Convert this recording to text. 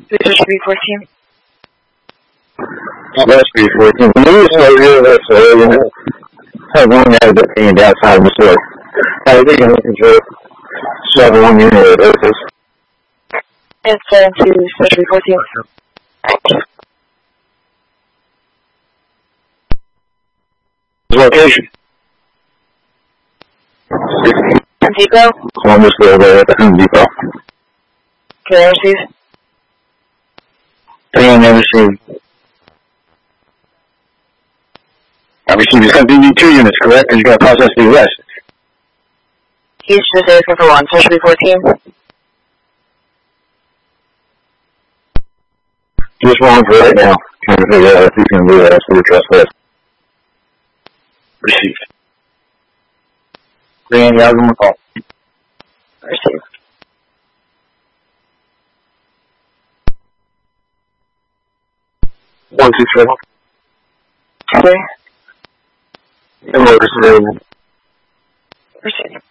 This is 314. That's 314. The news over that's have one guy that came outside the store. I think I'm looking for 7-1 unit basis. And 7 to special 14. Location. Depot. Columbus Road there at the Home Depot. Can I receive? Paying and received. I received. It's going to be 2 units, correct? Because you got to process the rest. He's just asking for one, so 314. Just one for right now. Trying to figure out if he's going to do that after the trust list. Received. Randy, I'll give him a call. Received. One, two, seven. Clear. And orders available. Received.